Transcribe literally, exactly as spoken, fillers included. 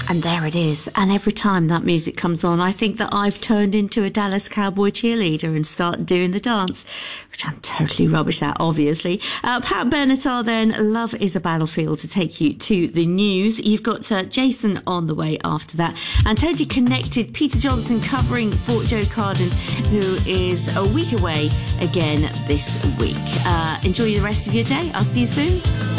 And there it is. And every time that music comes on, I think that I've turned into a Dallas Cowboy cheerleader and started doing the dance, which I'm totally rubbish at, obviously. Uh, Pat Benatar then, Love is a Battlefield, to take you to the news. You've got uh, Jason on the way after that. And totally connected, Peter Johnson covering for Joe Carden, who is a week away again this week. Uh, enjoy the rest of your day. I'll see you soon.